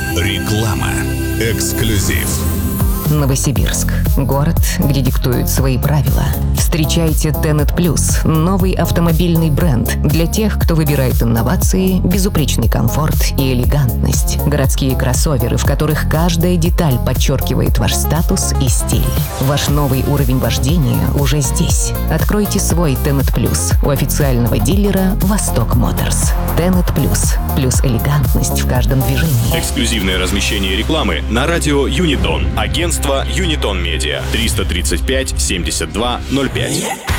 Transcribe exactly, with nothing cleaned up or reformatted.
Реклама. Эксклюзив. Новосибирск. Город, где диктуют свои правила. Встречайте Tenet Plus, новый автомобильный бренд для тех, кто выбирает инновации, безупречный комфорт и элегантность. Городские кроссоверы, в которых каждая деталь подчеркивает ваш статус и стиль. Ваш новый уровень вождения уже здесь. Откройте свой Tenet Plus у официального дилера Восток Моторс. Tenet Plus. Плюс элегантность в каждом движении. Эксклюзивное размещение рекламы на радио Юнитон. Агентство Юнитон Медиа. триста тридцать пять семьдесят два ноль пять.